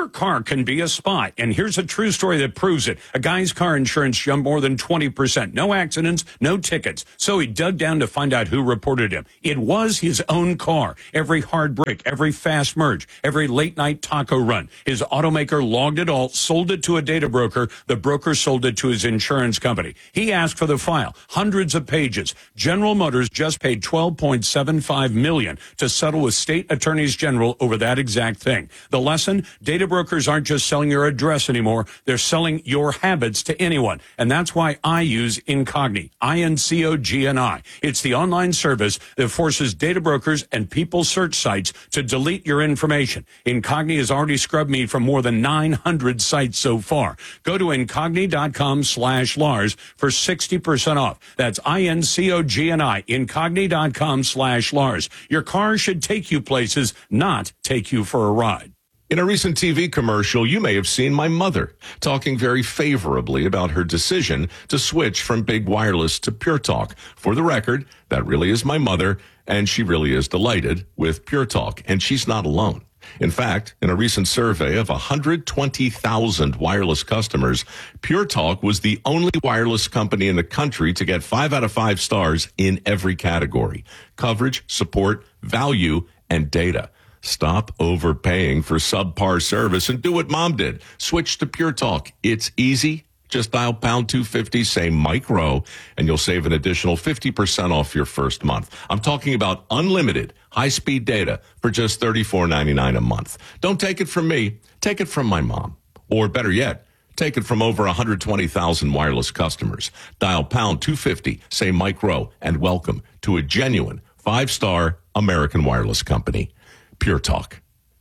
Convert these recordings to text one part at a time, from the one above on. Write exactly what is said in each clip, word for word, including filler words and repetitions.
Your car can be a spy, and here's a true story that proves it. A guy's car insurance jumped more than twenty percent. No accidents, no tickets. So he dug down to find out who reported him. It was his own car. Every hard break, every fast merge, every late-night taco run. His automaker logged it all, sold it to a data broker. The broker sold it to his insurance company. He asked for the file, hundreds of pages. General Motors just paid twelve point seven five million dollars to settle with state attorneys general over that exact thing. The lesson, data brokers aren't just selling your address anymore. They're selling your habits to anyone. And that's why I use Incogni, I N C O G N I. It's the online service that forces data brokers and people search sites to delete your information. Incogni has already scrubbed me from more than nine hundred sites so far. Go to Incogni.com slash Lars for sixty percent off. That's I N C O G N I, Incogni.com slash Lars. Your car should take you places, not take you for a ride. In a recent T V commercial, you may have seen my mother talking very favorably about her decision to switch from big wireless to Pure Talk. For the record, that really is my mother, and she really is delighted with Pure Talk, and she's not alone. In fact, in a recent survey of one hundred twenty thousand wireless customers, Pure Talk was the only wireless company in the country to get five out of five stars in every category: coverage, support, value, and data. Stop overpaying for subpar service and do what Mom did. Switch to Pure Talk. It's easy. Just dial pound two fifty, say Mike Rowe, and you'll save an additional fifty percent off your first month. I'm talking about unlimited high-speed data for just thirty-four ninety-nine a month. Don't take it from me. Take it from my mom. Or better yet, take it from over one hundred twenty thousand wireless customers. Dial pound two fifty, say Mike Rowe, and welcome to a genuine five-star American wireless company. Pure Talk.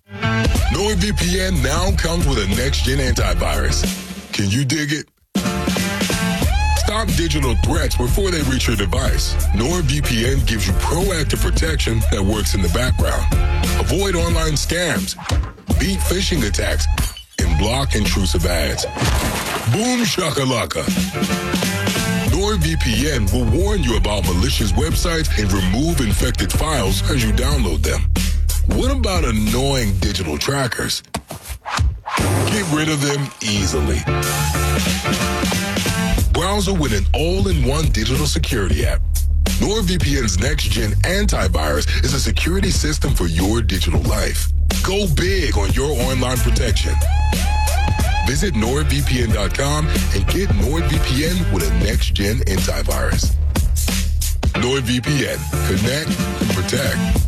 NordVPN now comes with a next-gen antivirus. Can you dig it? Stop digital threats before they reach your device. NordVPN gives you proactive protection that works in the background. Avoid online scams, beat phishing attacks, and block intrusive ads. Boom shakalaka. NordVPN will warn you about malicious websites and remove infected files as you download them. What about annoying digital trackers? Get rid of them easily. Browser with an all-in-one digital security app. NordVPN's next-gen antivirus is a security system for your digital life. Go big on your online protection. Visit Nord V P N dot com and get NordVPN with a next-gen antivirus. NordVPN. Connect and protect.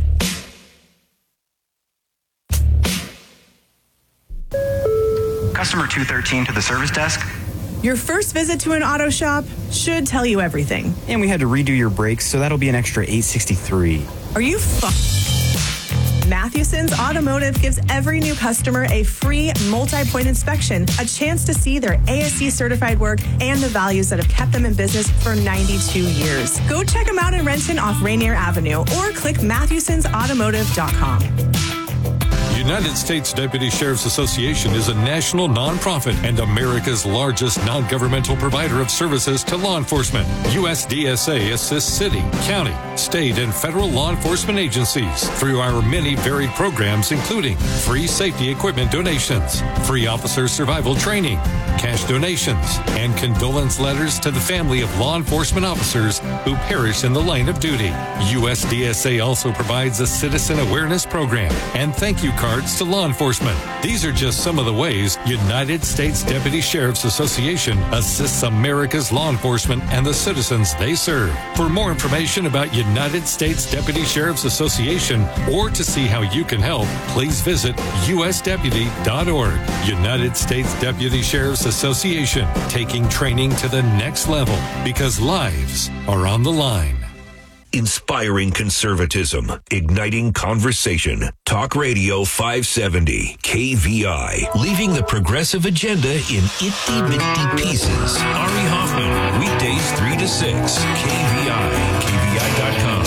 Customer two thirteen to the service desk. Your first visit to an auto shop should tell you everything. And we had to redo your brakes, so that'll be an extra eight sixty-three. Are you fu- Mathewson's Automotive gives every new customer a free multi-point inspection, a chance to see their A S E certified work and the values that have kept them in business for ninety-two years. Go check them out in Renton off Rainier Avenue or click Mathewsons Automotive dot com. United States Deputy Sheriff's Association is a national nonprofit and America's largest non-governmental provider of services to law enforcement. U S D S A assists city, county, state, and federal law enforcement agencies through our many varied programs, including free safety equipment donations, free officer survival training, cash donations, and condolence letters to the family of law enforcement officers who perish in the line of duty. U S D S A also provides a citizen awareness program and thank you cards to law enforcement. These are just some of the ways United States Deputy Sheriff's Association assists America's law enforcement and the citizens they serve. For more information about United States Deputy Sheriff's Association or to see how you can help, please visit U S deputy dot org. United States Deputy Sheriff's Association, taking training to the next level because lives are on the line. Inspiring conservatism, igniting conversation. Talk Radio five seventy, K V I. Leaving the progressive agenda in itty-bitty pieces. Ari Hoffman, weekdays three to six, K V I, K V I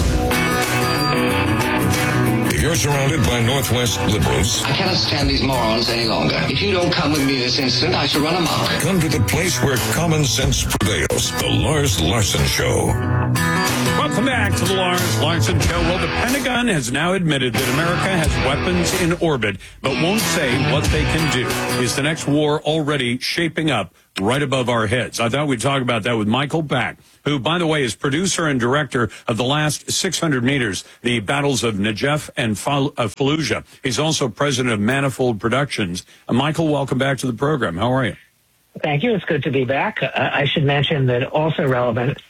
dot com. If you're surrounded by Northwest liberals, I cannot stand these morons any longer. If you don't come with me this instant, I shall run amok. Come to the place where common sense prevails. The Lars Larson Show. Welcome back to the Lawrence Larson Show. Well, the Pentagon has now admitted that America has weapons in orbit, but won't say what they can do. Is the next war already shaping up right above our heads? I thought we'd talk about that with Michael Pack, who, by the way, is producer and director of the last six hundred meters, the battles of Najaf and Fall- uh, Fallujah. He's also president of Manifold Productions. Uh, Michael, welcome back to the program. How are you? Thank you. It's good to be back. Uh, I should mention that also relevant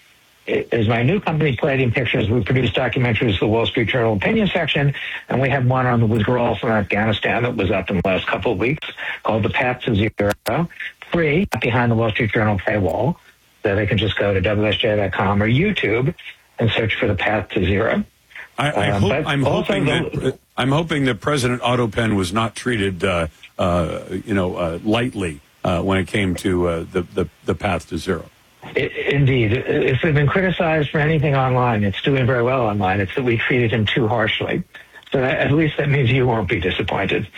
is my new company, Palladium Pictures. We produce documentaries for the Wall Street Journal opinion section, and we have one on the withdrawal from Afghanistan that was up in the last couple of weeks called The Path to Zero, free, behind the Wall Street Journal paywall. So they can just go to W S J dot com or YouTube and search for The Path to Zero. I, I um, hope, I'm hoping the, that I'm hoping that President Otto Penn was not treated, uh, uh, you know, uh, lightly uh, when it came to uh, the, the the Path to Zero. It, indeed. If we've been criticized for anything online, it's doing very well online. It's that we treated him too harshly. So that, at least that means you won't be disappointed.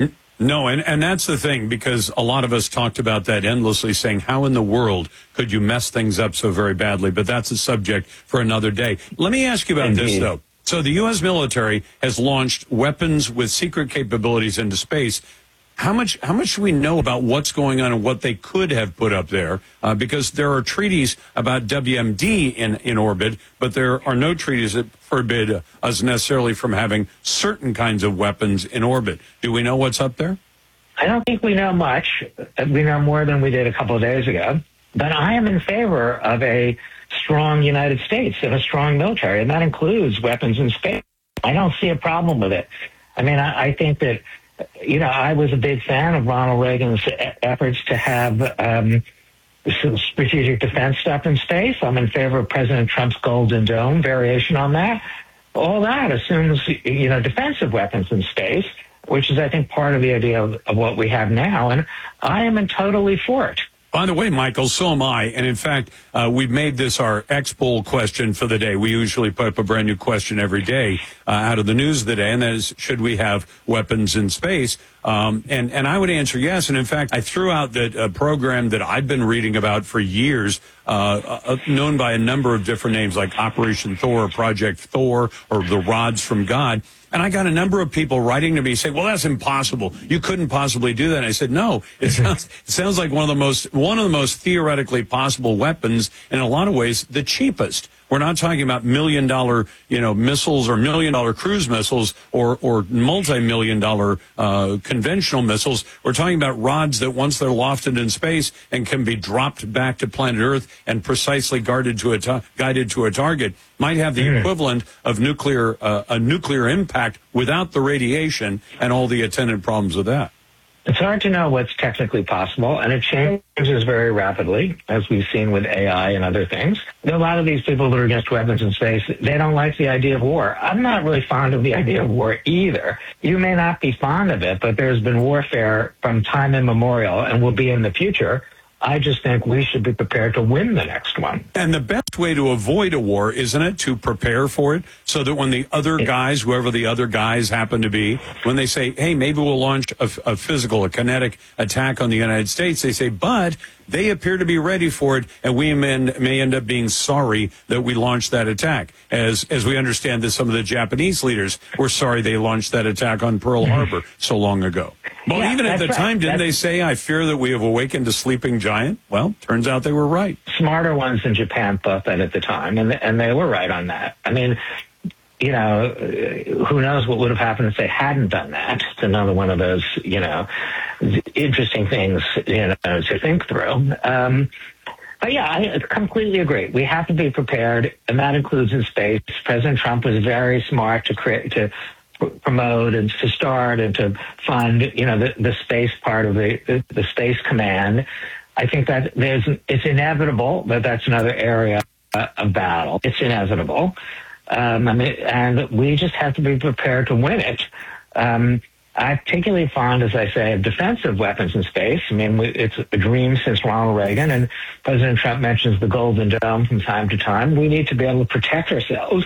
No, and, and that's the thing, because a lot of us talked about that endlessly, saying, how in the world could you mess things up so very badly? But that's a subject for another day. Let me ask you about Indeed. this, though. So the U S military has launched weapons with secret capabilities into space. How much how much do we know about what's going on and what they could have put up there? Uh, because there are treaties about W M D in, in orbit, but there are no treaties that forbid us necessarily from having certain kinds of weapons in orbit. Do we know what's up there? I don't think we know much. We know more than we did a couple of days ago. But I am in favor of a strong United States and a strong military, and that includes weapons in space. I don't see a problem with it. I mean, I, I think that You know, I was a big fan of Ronald Reagan's efforts to have um, some strategic defense stuff in space. I'm in favor of President Trump's Golden Dome variation on that. All that assumes, you know, defensive weapons in space, which is, I think, part of the idea of, of what we have now. And I am in totally for it. By the way, Michael, so am I. And in fact, uh, we've made this our X-Poll question for the day. We usually put up a brand new question every day uh, out of the news of the day, and that is, should we have weapons in space? Um, and, and I would answer yes. And in fact, I threw out that uh, program that I've been reading about for years, uh, uh, known by a number of different names like Operation Thor or Project Thor or the Rods from God. And I got a number of people writing to me saying, well, that's impossible. You couldn't possibly do that. And I said, no, it sounds, it sounds like one of the most, one of the most theoretically possible weapons, in a lot of ways, the cheapest. We're not talking about million dollar, you know, missiles or million dollar cruise missiles or, or multi-million dollar, uh, conventional missiles. We're talking about rods that once they're lofted in space and can be dropped back to planet Earth and precisely guarded to a, ta- guided to a target might have the equivalent of nuclear, uh, a nuclear impact without the radiation and all the attendant problems of that. It's hard to know what's technically possible, and it changes very rapidly, as we've seen with A I and other things. A lot of these people that are against weapons in space, they don't like the idea of war. I'm not really fond of the idea of war either. You may not be fond of it, but there's been warfare from time immemorial and will be in the future. I just think we should be prepared to win the next one. And the best way to avoid a war, isn't it, to prepare for it so that when the other guys, whoever the other guys happen to be, when they say, hey, maybe we'll launch a, a physical, a kinetic attack on the United States, they say, but they appear to be ready for it, and we may, may end up being sorry that we launched that attack. As as we understand that some of the Japanese leaders were sorry they launched that attack on Pearl Harbor so long ago. Well, yeah, even at the right. time, didn't that's... they say, I fear that we have awakened a sleeping giant? Well, turns out they were right. Smarter ones in Japan thought that at the time, and and they were right on that. I mean, you know, who knows what would have happened if they hadn't done that. It's another one of those, you know, interesting things, you know, to think through. Um, but yeah, I completely agree. We have to be prepared, and that includes in space. President Trump was very smart to create, to promote and to start and to fund, you know, the, the space part of the, the, the Space Command. I think that there's, it's inevitable that that's another area of battle. It's inevitable. Um, I mean, and we just have to be prepared to win it. Um, I'm particularly fond, as I say, of defensive weapons in space. I mean, it's a dream since Ronald Reagan, and President Trump mentions the Golden Dome from time to time. We need to be able to protect ourselves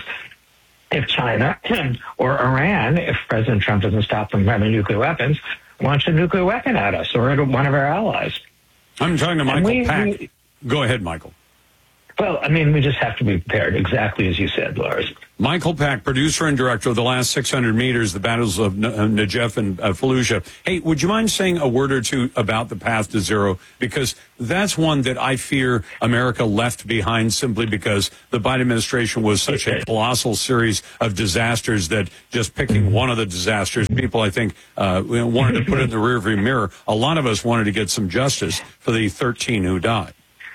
if China or Iran, if President Trump doesn't stop them from having nuclear weapons, launch a nuclear weapon at us or at one of our allies. I'm talking to Michael we, Pack. we, Go ahead, Michael. Well, I mean, we just have to be prepared, exactly as you said, Lars. Michael Pack, producer and director of the last six hundred meters, the battles of Najaf and uh, Fallujah. Hey, would you mind saying a word or two about the path to zero? Because that's one that I fear America left behind simply because the Biden administration was such a colossal series of disasters that just picking one of the disasters, people, I think, uh, wanted to put it in the rearview mirror. A lot of us wanted to get some justice for the thirteen who died.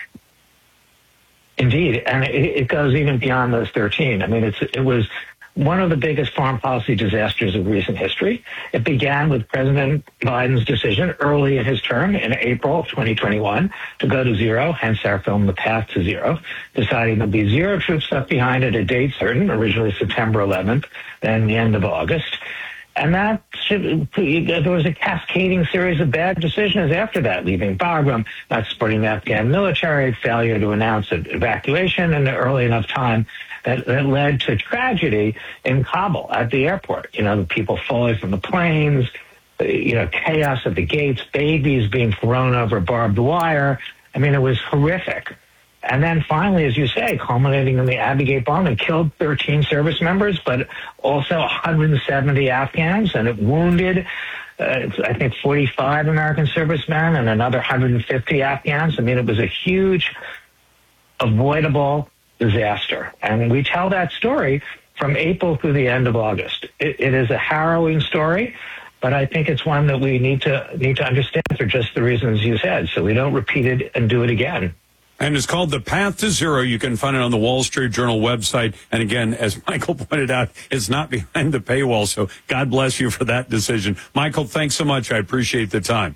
Indeed, and it, it goes even beyond those thirteen. I mean, it's, it was one of the biggest foreign policy disasters of recent history. It began with President Biden's decision early in his term in April of twenty twenty-one to go to zero, hence our film The Path to Zero, deciding there'll be zero troops left behind at a date certain, originally September eleventh, then the end of August. And that there was a cascading series of bad decisions after that, leaving Bagram, not supporting the Afghan military, failure to announce an evacuation in an early enough time that, that led to tragedy in Kabul at the airport. You know, the people falling from the planes, you know, chaos at the gates, babies being thrown over barbed wire. I mean, it was horrific. And then finally, as you say, culminating in the Abbey Gate bombing, killed thirteen service members, but also one hundred seventy Afghans, and it wounded, uh, I think, forty-five American servicemen and another one hundred fifty Afghans. I mean, it was a huge, avoidable disaster. And we tell that story from April through the end of August. It, it is a harrowing story, but I think it's one that we need to need to understand for just the reasons you said, so we don't repeat it and do it again. And it's called The Path to Zero. You can find it on the Wall Street Journal website. And again, as Michael pointed out, it's not behind the paywall. So God bless you for that decision. Michael, thanks so much. I appreciate the time.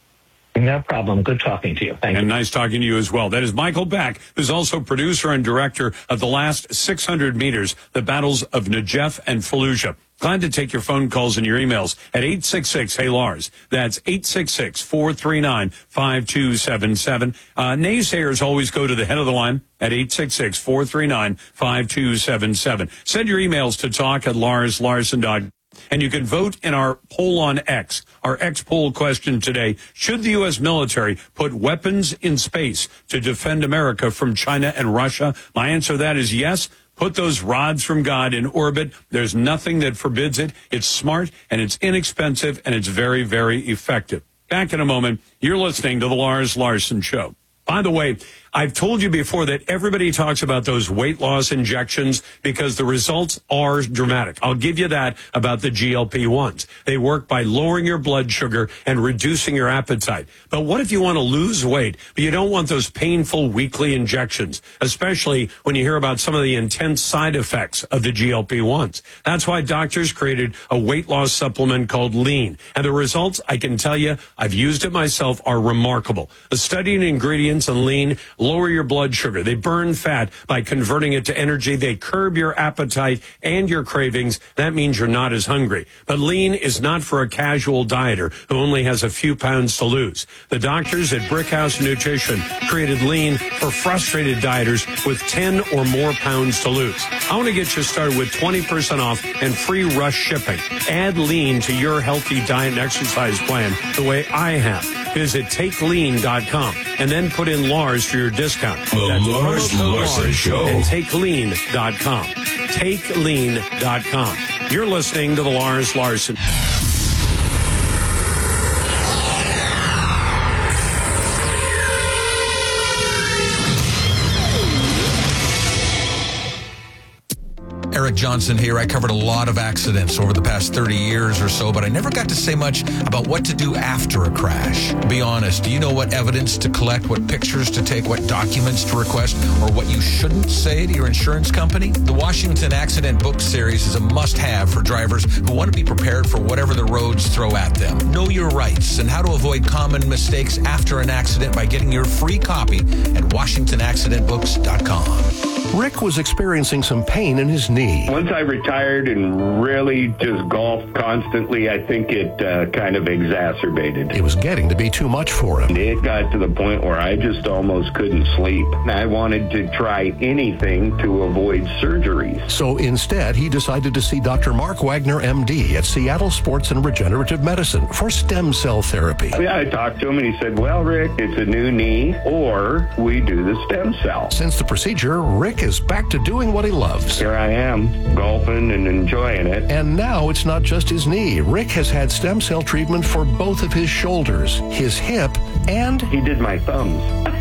No problem. Good talking to you. Thank and you. nice talking to you as well. That is Michael Pack, who's also producer and director of the last six hundred meters, the battles of Najaf and Fallujah. Glad to take your phone calls and your emails at eight six six, hey Lars. That's eight six six, four three nine, five two seven seven. Uh, naysayers always go to the head of the line at eight six six, four three nine, five two seven seven. Send your emails to talk at lars larson dot com. And you can vote in our poll on X. Our X poll question today: should the U S military put weapons in space to defend America from China and Russia? My answer to that is yes. Put those rods from God in orbit. There's nothing that forbids it. It's smart, and it's inexpensive, and it's very, very effective. Back in a moment. You're listening to The Lars Larson Show. By the way, I've told you before that everybody talks about those weight loss injections because the results are dramatic. I'll give you that about the G L P ones. They work by lowering your blood sugar and reducing your appetite. But what if you want to lose weight, but you don't want those painful weekly injections, especially when you hear about some of the intense side effects of the G L P ones? That's why doctors created a weight loss supplement called Lean. And the results, I can tell you, I've used it myself, are remarkable. The study and ingredients in Lean lower your blood sugar. They burn fat by converting it to energy. They curb your appetite and your cravings. That means you're not as hungry. But Lean is not for a casual dieter who only has a few pounds to lose. The doctors at Brickhouse Nutrition created Lean for frustrated dieters with ten or more pounds to lose. I want to get you started with twenty percent off and free rush shipping. Add Lean to your healthy diet and exercise plan the way I have. Visit take lean dot com and then put in Lars for your discount. The That's Lars Larson Show. And take lean dot com. take lean dot com. You're listening to The Lars Larson. Eric Johnson here. I covered a lot of accidents over the past thirty years or so, but I never got to say much about what to do after a crash. Be honest, do you know what evidence to collect, what pictures to take, what documents to request, or what you shouldn't say to your insurance company? The Washington Accident Book Series is a must-have for drivers who want to be prepared for whatever the roads throw at them. Know your rights and how to avoid common mistakes after an accident by getting your free copy at washington accident books dot com. Rick was experiencing some pain in his knee. Once I retired and really just golfed constantly, I think it uh, kind of exacerbated. It was getting to be too much for him. It got to the point where I just almost couldn't sleep. I wanted to try anything to avoid surgeries. So instead, he decided to see Doctor Mark Wagner, M D, at Seattle Sports and Regenerative Medicine for stem cell therapy. Yeah, I talked to him and he said, well, Rick, it's a new knee or we do the stem cell. Since the procedure, Rick is back to doing what he loves. Here I am, golfing and enjoying it. And now it's not just his knee. Rick has had stem cell treatment for both of his shoulders, his hip, and... He did my thumbs.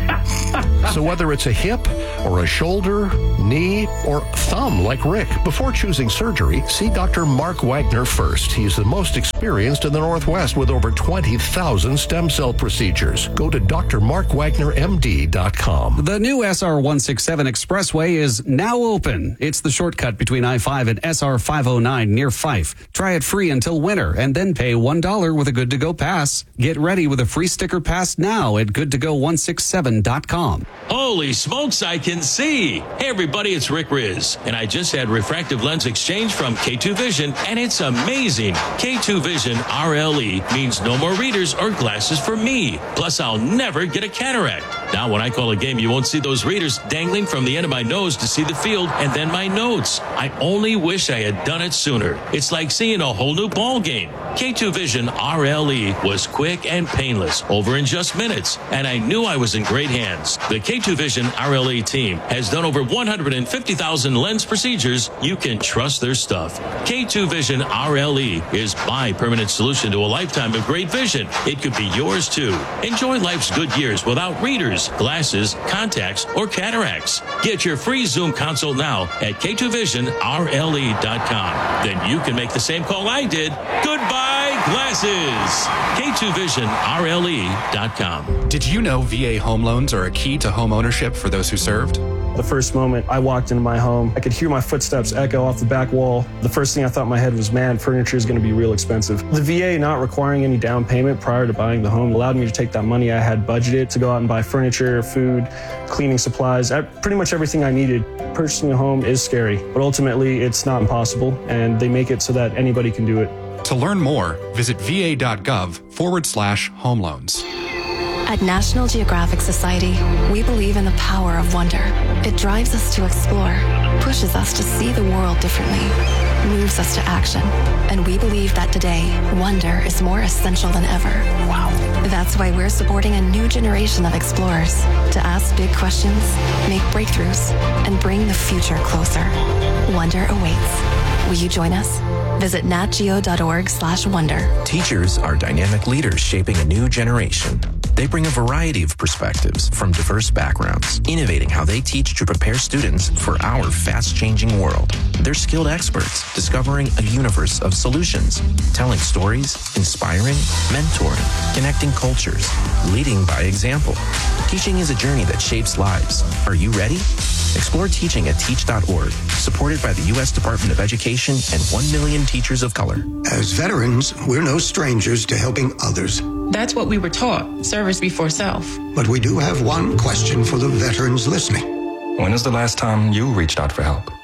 So whether it's a hip or a shoulder, knee, or thumb like Rick, before choosing surgery, see Doctor Mark Wagner first. He's the most experienced in the Northwest with over twenty thousand stem cell procedures. Go to D R Mark Wagner M D dot com. The new S R one sixty-seven Expressway is now open. It's the shortcut between I five and S R five oh nine near Fife. Try it free until winter and then pay one dollar with a Good to Go pass. Get ready with a free sticker pass now at good to go one sixty-seven dot com. Holy smokes, I can see. Hey, everybody, it's Rick Riz, and I just had refractive lens exchange from K two Vision, and it's amazing. K two Vision R L E means no more readers or glasses for me. Plus, I'll never get a cataract. Now, when I call a game, you won't see those readers dangling from the end of my nose to see the field and then my notes. I only wish I had done it sooner. It's like seeing a whole new ball game. K two Vision R L E was quick and painless, over in just minutes, and I knew I was in great hands. The K two Vision R L E team has done over one hundred fifty thousand lens procedures. You can trust their stuff. K two Vision R L E is my permanent solution to a lifetime of great vision. It could be yours too. Enjoy life's good years without readers, glasses, contacts, or cataracts. Get your free Zoom consult now at K two vision R L E dot com. Then you can make the same call I did. Goodbye, glasses. K two vision R L E dot com. Did you know V A home loans are a key to home ownership for those who served? The first moment I walked into my home, I could hear my footsteps echo off the back wall. The first thing I thought in my head was, man, furniture is going to be real expensive. The V A not requiring any down payment prior to buying the home allowed me to take that money I had budgeted to go out and buy furniture, food, cleaning supplies, pretty much everything I needed. Purchasing a home is scary, but ultimately it's not impossible, and they make it so that anybody can do it. To learn more, visit va.gov forward slash home loans. At National Geographic Society, we believe in the power of wonder. It drives us to explore, pushes us to see the world differently, moves us to action. And we believe that today, wonder is more essential than ever. Wow. That's why we're supporting a new generation of explorers to ask big questions, make breakthroughs, and bring the future closer. Wonder awaits. Will you join us? Visit natgeo.org slash wonder. Teachers are dynamic leaders shaping a new generation. They bring a variety of perspectives from diverse backgrounds, innovating how they teach to prepare students for our fast-changing world. They're skilled experts, discovering a universe of solutions, telling stories, inspiring, mentoring, connecting cultures, leading by example. Teaching is a journey that shapes lives. Are you ready? Explore teaching at teach dot org, supported by the U S Department of Education and one million teachers of color. As veterans, we're no strangers to helping others. That's what we were taught, service before self. But we do have one question for the veterans listening. When is the last time you reached out for help?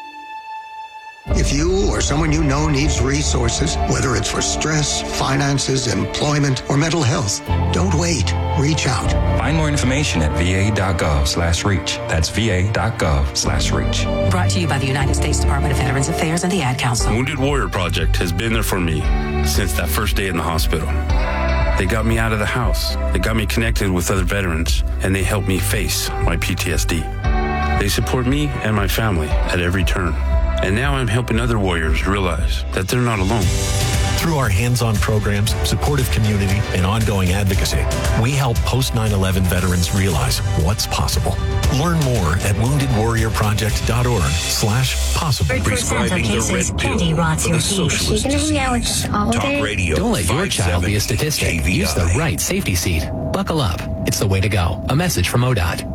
If you or someone you know needs resources, whether it's for stress, finances, employment, or mental health, don't wait. Reach out. Find more information at va.gov slash reach. That's va.gov slash reach. Brought to you by the United States Department of Veterans Affairs and the Ad Council. Wounded Warrior Project has been there for me since that first day in the hospital. They got me out of the house. They got me connected with other veterans, and they helped me face my P T S D. They support me and my family at every turn. And now I'm helping other warriors realize that they're not alone. Through our hands-on programs, supportive community, and ongoing advocacy, we help post nine eleven veterans realize what's possible. Learn more at wounded warrior project dot org slash possible. Prescribing the red pill for the socialist disease. Talk Radio. Don't let your child be a statistic. Use the right safety seat. Buckle up. It's the way to go. A message from O D O T.